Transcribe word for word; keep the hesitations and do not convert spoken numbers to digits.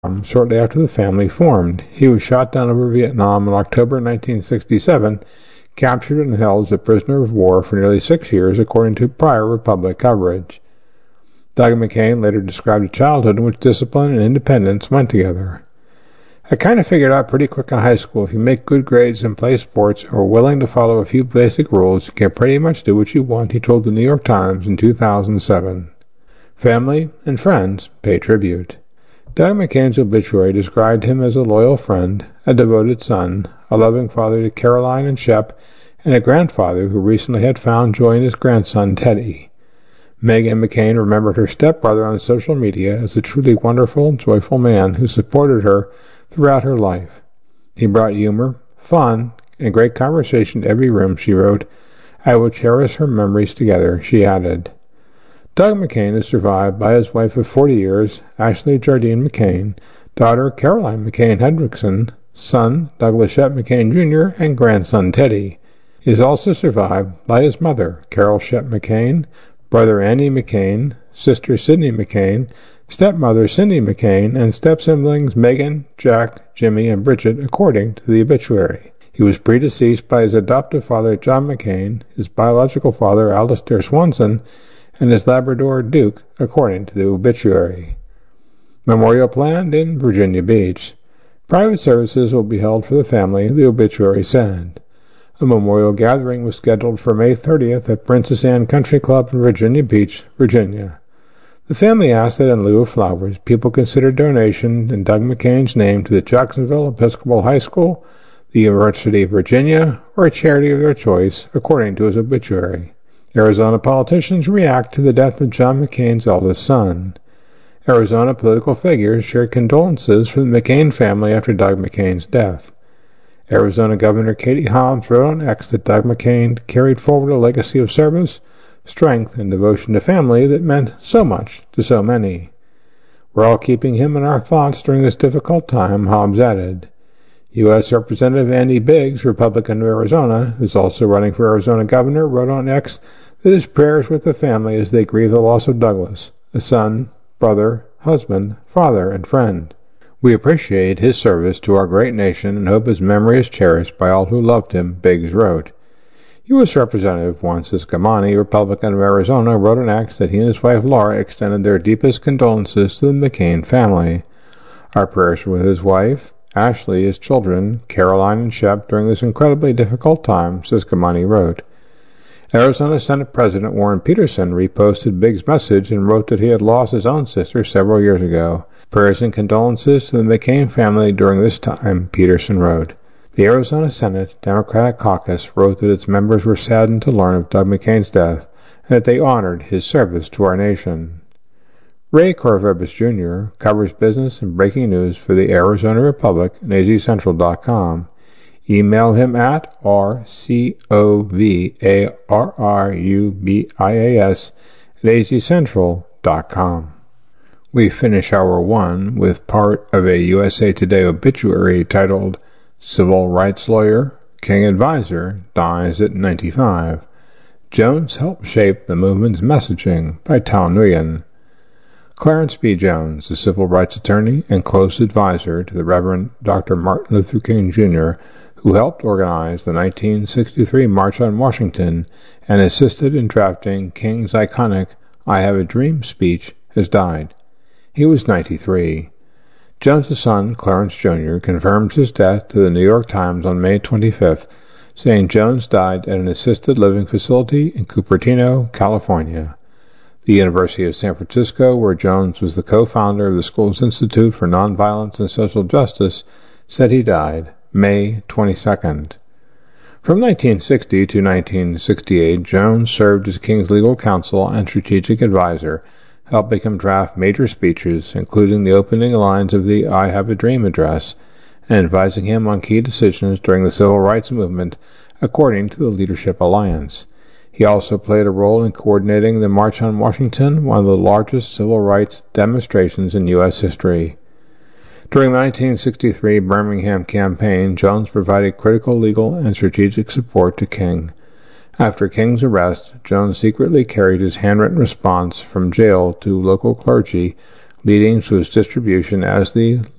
shortly after the family formed. He was shot down over Vietnam in October nineteen sixty-seven, captured and held as a prisoner of war for nearly six years, according to prior Republic coverage. Doug McCain later described a childhood in which discipline and independence went together. I kind of figured out pretty quick in high school if you make good grades and play sports or are willing to follow a few basic rules, you can pretty much do what you want, he told the New York Times in two thousand seven. Family and friends pay tribute. Doug McCain's obituary described him as a loyal friend, a devoted son, a loving father to Caroline and Shep, and a grandfather who recently had found joy in his grandson, Teddy. Megan McCain remembered her stepbrother on social media as a truly wonderful, joyful man who supported her throughout her life. He brought humor, fun, and great conversation to every room, she wrote. I will cherish her memories together, she added. Doug McCain is survived by his wife of forty years, Ashley Jardine McCain, daughter Caroline McCain Hendrickson, son Douglas Shep McCain Junior, and grandson Teddy. He is also survived by his mother, Carol Shep McCain, brother Andy McCain, sister Sidney McCain, stepmother Cindy McCain, and step-siblings Megan, Jack, Jimmy, and Bridget, according to the obituary. He was predeceased by his adoptive father, John McCain, his biological father, Alistair Swanson, and his Labrador, Duke, according to the obituary. Memorial planned in Virginia Beach. Private services will be held for the family, the obituary said. A memorial gathering was scheduled for May thirtieth at Princess Anne Country Club in Virginia Beach, Virginia. The family asked that in lieu of flowers, people consider donation in Doug McCain's name to the Jacksonville Episcopal High School, the University of Virginia, or a charity of their choice, according to his obituary. Arizona politicians react to the death of John McCain's eldest son. Arizona political figures shared condolences for the McCain family after Doug McCain's death. Arizona Governor Katie Hobbs wrote on X that Doug McCain carried forward a legacy of service, strength, and devotion to family that meant so much to so many. We're all keeping him in our thoughts during this difficult time, Hobbs added. U S Representative Andy Biggs, Republican of Arizona, who is also running for Arizona governor, wrote on X that his prayers with the family as they grieve the loss of Douglas, a son, brother, husband, father, and friend. We appreciate his service to our great nation and hope his memory is cherished by all who loved him, Biggs wrote. U S Representative Juan Ciscomani, Republican of Arizona, wrote an X that he and his wife Laura extended their deepest condolences to the McCain family. Our prayers are with his wife, Ashley, his children, Caroline and Shep, during this incredibly difficult time, Ciscomani wrote. Arizona Senate President Warren Peterson reposted Biggs' message and wrote that he had lost his own sister several years ago. Prayers and condolences to the McCain family during this time, Peterson wrote. The Arizona Senate Democratic Caucus wrote that its members were saddened to learn of Doug McCain's death and that they honored his service to our nation. Ray Corvebus Junior covers business and breaking news for the Arizona Republic and A Z Central dot com. Email him at r c o v a r r u b i a s at a z central dot com. We finish hour one with part of a U S A Today obituary titled Civil Rights Lawyer, King Advisor, Dies at ninety-five. Jones helped shape the movement's messaging by Tal Nguyen. Clarence B. Jones, a civil rights attorney and close advisor to the Reverend Doctor Martin Luther King Junior, who helped organize the nineteen sixty-three March on Washington and assisted in drafting King's iconic I Have a Dream speech, has died. He was ninety-three. Jones's son, Clarence Junior, confirmed his death to the New York Times on May twenty-fifth, saying Jones died at an assisted living facility in Cupertino, California. The University of San Francisco, where Jones was the co-founder of the school's Institute for Nonviolence and Social Justice, said he died May twenty-second. From nineteen sixty to nineteen sixty-eight, Jones served as King's legal counsel and strategic advisor, helping him draft major speeches, including the opening lines of the I Have a Dream address, and advising him on key decisions during the civil rights movement, according to the Leadership Alliance. He also played a role in coordinating the March on Washington, one of the largest civil rights demonstrations in U S history. During the nineteen sixty-three Birmingham campaign, Jones provided critical legal and strategic support to King. After King's arrest, Jones secretly carried his handwritten response from jail to local clergy, leading to its distribution as the